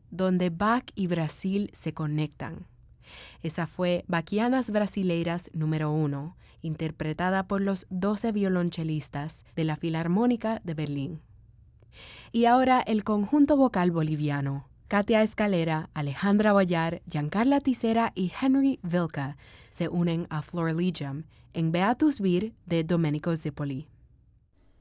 donde Bach y Brasil se conectan. Esa fue Bachianas Brasileiras número 1, interpretada por los 12 violonchelistas de la Filarmónica de Berlín. Y ahora el conjunto vocal boliviano. Katia Escalera, Alejandra Boyar, Giancarla Tisera y Henry Vilca se unen a Florilegium en Beatus Vir de Domenico Zippoli.